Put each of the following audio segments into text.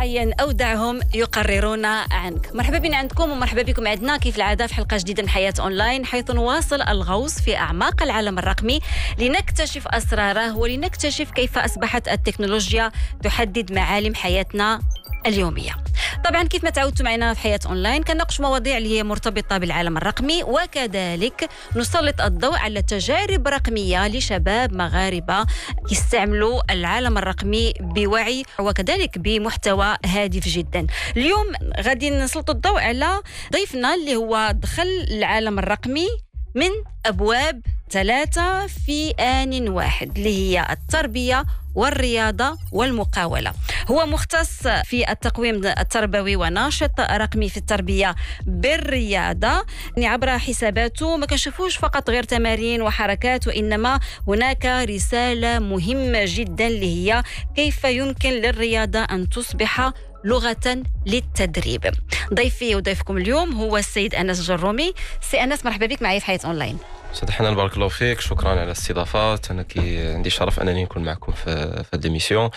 عين أو دعهم يقررون عنك. مرحبا بنا عندكم ومرحبا بكم عندنا كيف العادة في حلقة جديدة من حياة أونلاين، حيث نواصل الغوص في أعماق العالم الرقمي لنكتشف أسراره ولنكتشف كيف أصبحت التكنولوجيا تحدد معالم حياتنا اليومية. طبعا كيف ما تعودتوا معنا في حياة أونلاين كنناقش مواضيع اللي هي مرتبطة بالعالم الرقمي، وكذلك نسلط الضوء على تجارب رقمية لشباب مغاربة يستعملوا العالم الرقمي بوعي وكذلك بمحتوى هادف جدا. اليوم غادي نسلط الضوء على ضيفنا اللي هو دخل العالم الرقمي من أبواب 3 في آن واحد، اللي هي التربية والرياضة والمقاولة. هو مختص في التقويم التربوي وناشط رقمي في التربية بالرياضة. يعني عبر حساباته ما كنشوفوش فقط غير تمارين وحركات، وإنما هناك رسالة مهمة جدا اللي هي كيف يمكن للرياضة أن تصبح لغة للتدريب. ضيفي وضيفكم اليوم هو السيد أنس جرومي. سي أنس، مرحبا بك معي في حياة أونلاين. سيد حنان، بارك الله فيك، شكرا على الاستضافة. أنا عندي شرف أنني نكون معكم في هذه الإيميسيون.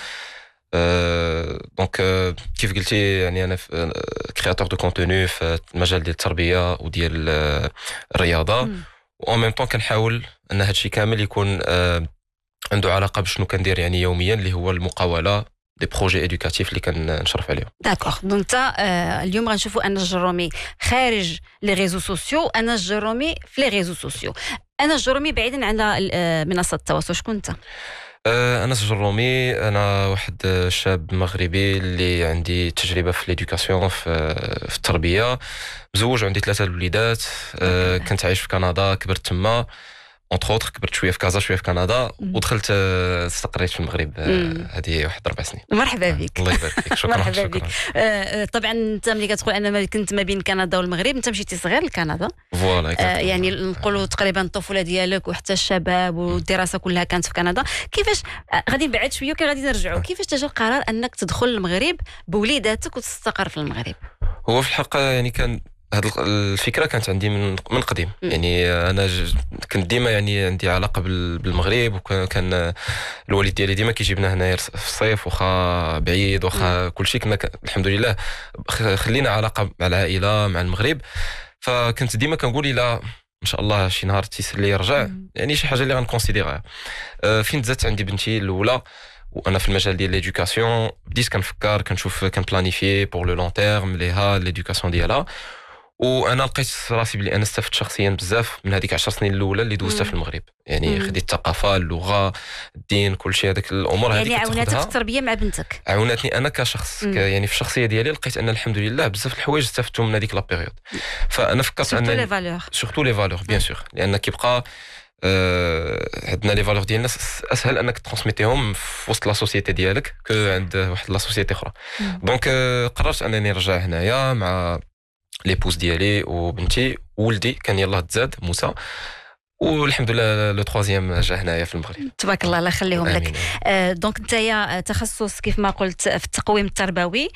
دونك كيف قلتي، يعني أنا كرياتور دو كونتوني في المجال ديال التربية وديال الرياضة، وأن ميم طون كنحاول أن هذا الشيء كامل يكون عنده علاقة بشنو كندير يعني يوميا، اللي هو المقاولة دي بروجي إدوكاتيف اللي كنشرف عليهم. داكوغ. دونك انت اليوم غنشوفوا أنس جرومي خارج لي ريزو سوسيو، أنس جرومي في لي ريزو سوسيو. أنس جرومي بعيدا عن منصة التواصل، شكون انت؟ أنس جرومي أنا واحد شاب مغربي اللي عندي تجربة في الإدوكاسيون في التربية، مزوج وعندي 3 وليدات. كنت عايش في كندا، كبرت تما اونتر اوتر، كبرت شويه في كازا شويه في كندا، ودخلت استقريت في المغرب هذه واحد 4 سنين. مرحبا بك. الله يبارك فيك. شكرا. مرحبا بك. طبعا انت ملي كتقول انا كنت ما بين كندا والمغرب، انت مشيتي صغير لكندا. فوالا. يعني نقولوا تقريبا الطفوله ديالك وحتى الشباب والدراسه كلها كانت في كندا. كيفاش غادي نبعد شويه غادي نرجعوا، كيفاش تجا القرار انك تدخل المغرب بوليداتك وتستقر في المغرب؟ هو في الحقيقه يعني كان هذه الفكره كانت عندي من قديم. يعني انا كنت ديما يعني عندي علاقه بالمغرب، وكان الوالد ديالي ديما كيجيبنا هنايا في الصيف، واخا بعيد واخا كلشي كنا الحمد لله خلينا علاقه مع العائله مع المغرب. فكنت ديما كنقول الى ان شاء الله شي نهار تيسر لي يرجع، يعني شي حاجه اللي غنكونسيديرها. فين تزادت عندي بنتي الاولى وانا في المجال ديال ليدوكاسيون، بديت كنفكر كنشوف كنبلانيفي بور لو لون تيرم ليها ليدوكاسيون ديالها. وانا لقيت راسي بلي انا استفدت شخصيا بزاف من هذيك 10 سنين الاولى اللي دوزتها في المغرب. يعني خديت الثقافه، اللغه، الدين، كل شيء، هذاك الامور هذيك يعني عاوناتك في التربيه مع بنتك. عاونتني انا كشخص، يعني في الشخصيه ديالي لقيت ان الحمد لله بزاف الحوايج استفدتهم من هذيك لا بيريود. فانا فكرت ان سورتو لي فالور بيان سور، لان كيبقى عندنا لي فالور ديالنا اسهل انك ترانسميتيهم في وسط لا سوسيتي ديالك كو عند واحد لا سوسيتي اخرى. دونك قررت انني نرجع هنايا مع لي بوز ديالي وبنتي وولدي كان يلاه تزاد موسى، والحمد لله لو تروازيام جا هنايا في المغرب. تبارك الله، الله يخليهم لك. دونك نتايا تخصص كيف ما قلت في التقويم التربوي،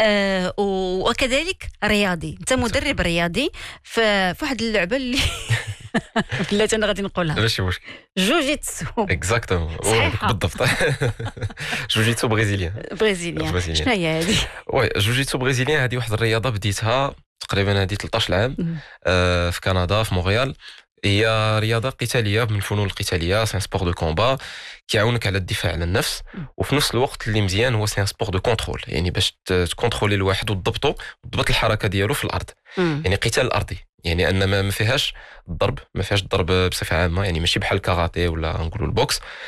وكذلك رياضي. انت مدرب رياضي في واحد اللعبه اللي بلاتي انا غادي نقولها، ماشي مشكل، جوجيتسو. اكزاكتومون بالضبط. جوجيتسو بريزيليان. شنو هي هذه؟ وي، جوجيتسو بريزيليان هذه واحد الرياضه بديتها تقريبا هذه 13 عام في كندا في مونريال. هي رياضه قتاليه من الفنون القتاليه، سي ان سبور دو كومبا كيعاونك على الدفاع عن النفس، وفي نفس الوقت اللي مزيان هو سي ان سبور دو كونترول، يعني باش تكونترولي الواحد وتضبطه وتضبط الحركه ديالو في الارض. يعني قتال ارضي، يعني ان ما فيهاش الضرب، ما فيهاش الضرب بصفه عامه، يعني ماشي بحال الكاراتيه ولا نقولوا البوكس.